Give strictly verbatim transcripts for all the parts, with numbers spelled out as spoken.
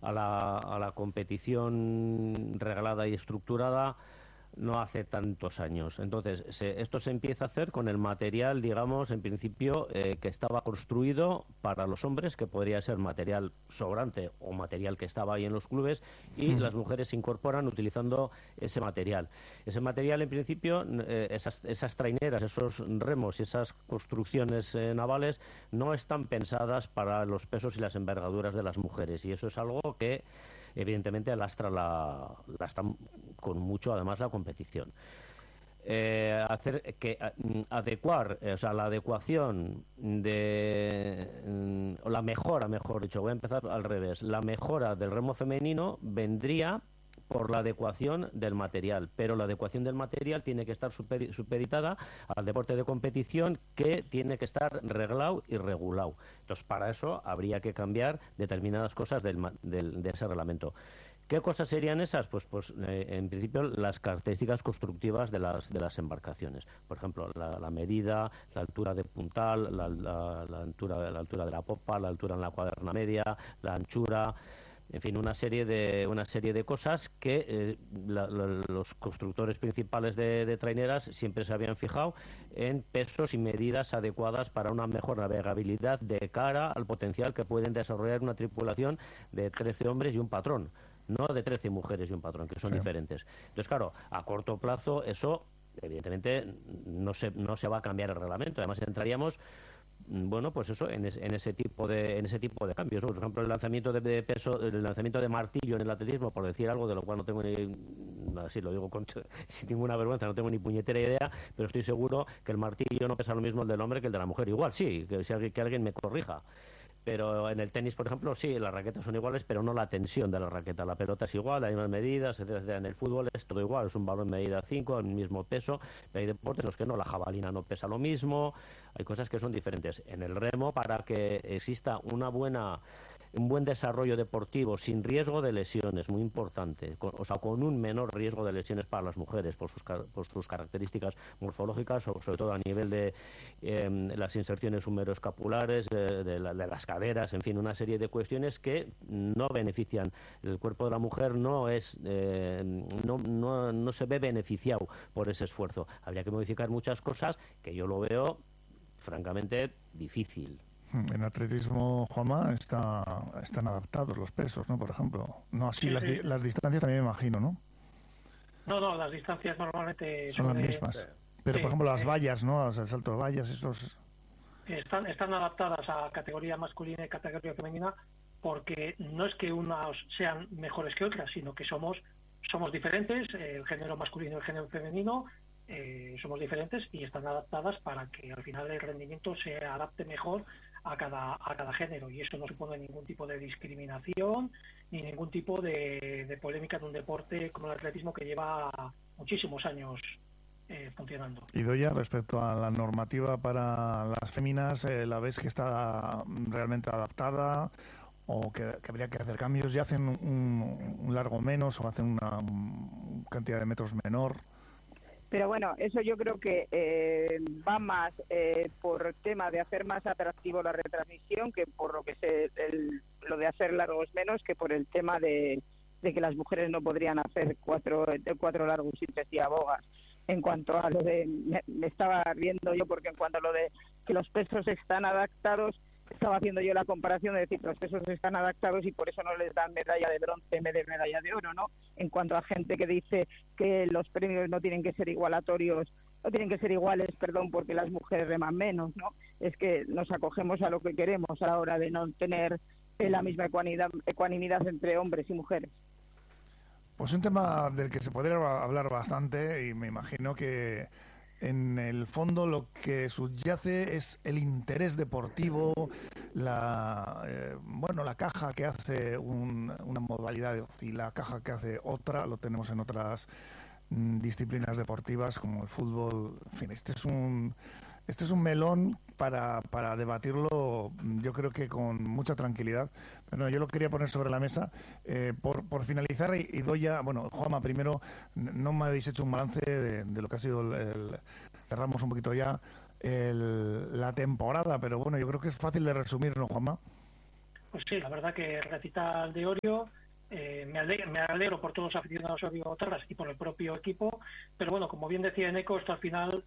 a la, a la competición reglada y estructurada no hace tantos años. Entonces, se, esto se empieza a hacer con el material, digamos, en principio, eh, que estaba construido para los hombres, que podría ser material sobrante o material que estaba ahí en los clubes, y mm. las mujeres se incorporan utilizando ese material. Ese material, en principio, eh, esas, esas traineras, esos remos y esas construcciones eh, navales no están pensadas para los pesos y las envergaduras de las mujeres, y eso es algo que evidentemente lastra la lastra con mucho además la competición. Eh, hacer que adecuar, o sea, la adecuación de o la mejora, mejor dicho, voy a empezar al revés, la mejora del remo femenino vendría por la adecuación del material, pero la adecuación del material tiene que estar super, supeditada al deporte de competición, que tiene que estar reglado y regulado. Entonces, para eso habría que cambiar determinadas cosas del, del, de ese reglamento. ¿Qué cosas serían esas? Pues, pues eh, en principio, las características constructivas de las de las embarcaciones. Por ejemplo, la, la medida, la altura de puntal, la, la, la, altura, la altura de la popa, la altura en la cuaderna media, la anchura. En fin, una serie de una serie de cosas que eh, la, la, los constructores principales de, de traineras siempre se habían fijado en pesos y medidas adecuadas para una mejor navegabilidad de cara al potencial que pueden desarrollar una tripulación de trece hombres y un patrón, no de trece mujeres y un patrón, que son sí. diferentes. Entonces, claro, a corto plazo eso evidentemente no se no se va a cambiar el reglamento. Además, entraríamos bueno, pues eso, en, es, en ese tipo de en ese tipo de cambios, ¿no? Por ejemplo, el lanzamiento de, de peso, el lanzamiento de martillo en el atletismo, por decir algo de lo cual no tengo ni, así lo digo con, sin ninguna vergüenza, no tengo ni puñetera idea, pero estoy seguro que el martillo no pesa lo mismo el del hombre que el de la mujer. Igual sí, que si alguien, que alguien me corrija. Pero en el tenis, por ejemplo, sí, las raquetas son iguales, pero no la tensión de la raqueta. La pelota es igual, hay unas medidas, etcétera. En el fútbol es todo igual, es un balón medida cinco, el mismo peso. Pero hay deportes en los que no, la jabalina no pesa lo mismo, hay cosas que son diferentes. En el remo, para que exista una buena un buen desarrollo deportivo sin riesgo de lesiones, muy importante, con, o sea, con un menor riesgo de lesiones para las mujeres por sus, por sus características morfológicas, sobre, sobre todo a nivel de eh, las inserciones humeroescapulares, de, de, la, de las caderas, en fin, una serie de cuestiones que no benefician. El cuerpo de la mujer no es eh, no, no, no se ve beneficiado por ese esfuerzo. Habría que modificar muchas cosas que yo lo veo francamente difícil. En atletismo, Juanma, está, están adaptados los pesos, ¿no? Por ejemplo. No así sí, las, sí. las distancias también me imagino, ¿no? No, no, las distancias normalmente son, son las mismas. De... Pero, sí, por ejemplo, las vallas, ¿no? O sea, el salto de vallas, esos... Están, están adaptadas a categoría masculina y categoría femenina, porque no es que unas sean mejores que otras, sino que somos, somos diferentes, el género masculino y el género femenino, eh, somos diferentes y están adaptadas para que al final el rendimiento se adapte mejor a cada a cada género, y eso no supone ningún tipo de discriminación ni ningún tipo de, de polémica en un deporte como el atletismo, que lleva muchísimos años eh, funcionando. Y Doya, respecto a la normativa para las féminas, eh, ¿la ves que está realmente adaptada o que, que habría que hacer cambios? ¿Ya hacen un, un largo menos o hacen una un cantidad de metros menor? Pero bueno, eso yo creo que eh, va más eh, por tema de hacer más atractivo la retransmisión, que por lo que se, el, lo de hacer largos menos, que por el tema de, de que las mujeres no podrían hacer cuatro, cuatro largos sin decía bogas. En cuanto a lo de, me, me estaba riendo yo porque en cuanto a lo de que los pesos están adaptados, estaba haciendo yo la comparación de decir, los pesos están adaptados y por eso no les dan medalla de bronce en vez de medalla de oro, ¿no? En cuanto a gente que dice que los premios no tienen que ser igualatorios, no tienen que ser iguales, perdón, porque las mujeres reman menos, ¿no? Es que nos acogemos a lo que queremos a la hora de no tener la misma ecuanimidad, ecuanimidad entre hombres y mujeres. Pues un tema del que se podría hablar bastante, y me imagino que en el fondo lo que subyace es el interés deportivo, la eh, bueno la caja que hace un, una modalidad y la caja que hace otra, lo tenemos en otras mm, disciplinas deportivas como el fútbol. En fin, este es un este es un melón para, para debatirlo, yo creo que con mucha tranquilidad. Pero no, yo lo quería poner sobre la mesa. Eh, por, por finalizar, y, y doy ya, bueno, Juanma, primero, no me habéis hecho un balance de, de lo que ha sido el, el cerramos un poquito ya el, la temporada, pero bueno, yo creo que es fácil de resumir, ¿no, Juanma? Pues sí, la verdad que el recital de Orio, eh, me, alegro, me alegro por todos los aficionados orio-botarras y por el propio equipo, pero bueno, como bien decía Eneco, esto al final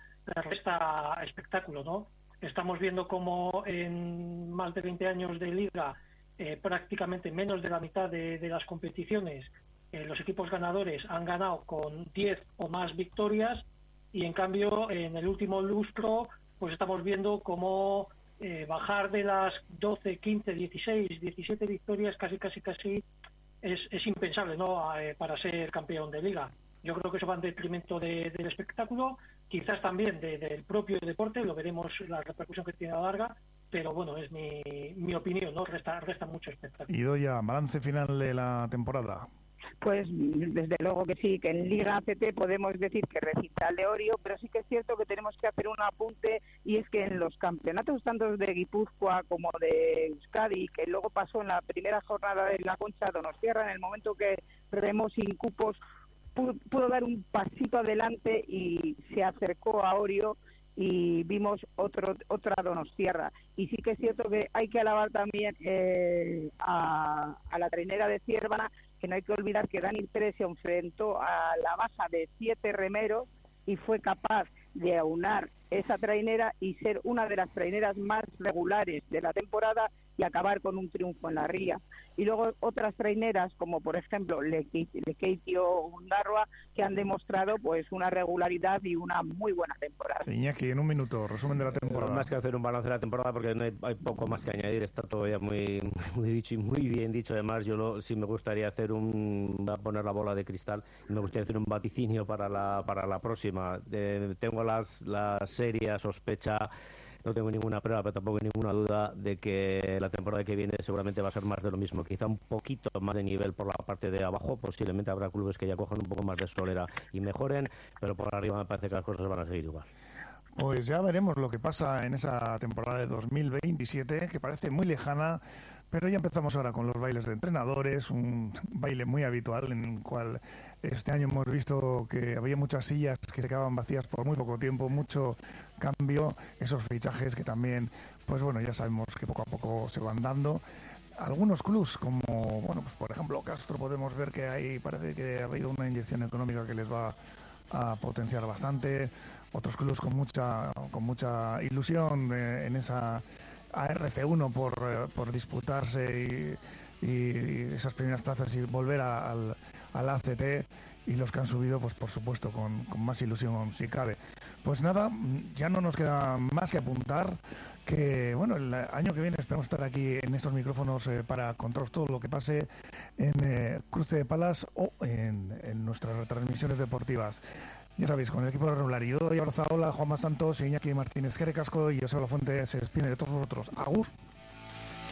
resta espectáculo, ¿no? Estamos viendo cómo en más de veinte años de liga, eh, prácticamente menos de la mitad de, de las competiciones, eh, los equipos ganadores han ganado con diez o más victorias, y en cambio en el último lustro pues estamos viendo cómo eh, bajar de las doce, quince, dieciséis, diecisiete victorias casi casi casi es, es impensable, ¿no? Eh, para ser campeón de liga. Yo creo que eso va en detrimento de, del espectáculo, quizás también de, del propio deporte, lo veremos la repercusión que tiene a la larga, pero bueno, es mi, mi opinión, ¿no? Resta, resta mucho espectáculo. Y Idoia, balance final de la temporada. Pues desde luego que sí, que en Liga A C T podemos decir que recital de Orio, pero sí que es cierto que tenemos que hacer un apunte, y es que en los campeonatos tanto de Guipúzcoa como de Euskadi, que luego pasó en la primera jornada de la Concha Donostiarra, en el momento que Remo sin cupos pudo, pudo dar un pasito adelante y se acercó a Orio, y vimos otro otra Donostiarra. Y sí que es cierto que hay que alabar también eh, a, a la trainera de Ciervana, que no hay que olvidar que Dani Pérez se enfrentó a la masa de siete remeros y fue capaz de aunar esa trainera y ser una de las traineras más regulares de la temporada y acabar con un triunfo en la ría. Y luego otras traineras, como por ejemplo Lekeitio Undarroa, que han demostrado pues una regularidad y una muy buena temporada. Iñaki, en un minuto, resumen de la temporada. Más que hacer un balance de la temporada, porque no hay, hay poco más que añadir, está todo ya muy, muy dicho y muy bien dicho. Además, yo lo, sí me gustaría hacer un, voy a poner la bola de cristal, me gustaría hacer un vaticinio para la, para la próxima. De, tengo las, la seria sospecha, no tengo ninguna prueba, pero tampoco ninguna duda de que la temporada que viene seguramente va a ser más de lo mismo. Quizá un poquito más de nivel por la parte de abajo, posiblemente habrá clubes que ya cojan un poco más de solera y mejoren, pero por arriba me parece que las cosas van a seguir igual. Pues ya veremos lo que pasa en esa temporada de dos mil veintisiete, que parece muy lejana, pero ya empezamos ahora con los bailes de entrenadores, un baile muy habitual en el cual este año hemos visto que había muchas sillas que se quedaban vacías por muy poco tiempo, mucho cambio, esos fichajes que también, pues bueno, ya sabemos que poco a poco se van dando. Algunos clubs, como, bueno, pues por ejemplo Castro, podemos ver que hay, parece que ha habido una inyección económica que les va a potenciar bastante. Otros clubs con mucha con mucha ilusión eh, en esa A R C uno por, eh, por disputarse y, y esas primeras plazas y volver a, al, al A C T, y los que han subido, pues por supuesto, con, con más ilusión si cabe. Pues nada, ya no nos queda más que apuntar que, bueno, el año que viene esperamos estar aquí en estos micrófonos eh, para contaros todo lo que pase en eh, Cruce de Palas o en, en nuestras retransmisiones deportivas. Ya sabéis, con el equipo de Regularido y Abrazaola, Juanma Santos, Iñaki Martínez Quere Casco y José Lafuente se despide de todos vosotros. Agur.